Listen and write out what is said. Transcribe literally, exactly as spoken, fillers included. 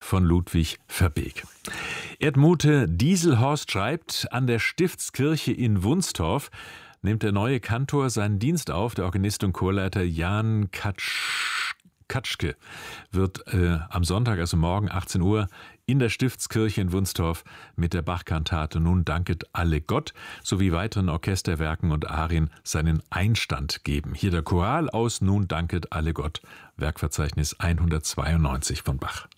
von Ludwig Verbeek. Erdmute Dieselhorst schreibt, an der Stiftskirche in Wunstorf nimmt der neue Kantor seinen Dienst auf. Der Organist und Chorleiter Jan Katsch, Katschke wird äh, am Sonntag, also morgen achtzehn Uhr, in der Stiftskirche in Wunstorf mit der Bachkantate Nun danket alle Gott sowie weiteren Orchesterwerken und Arien seinen Einstand geben. Hier der Choral aus Nun danket alle Gott, Werkverzeichnis hundertzweiundneunzig von Bach.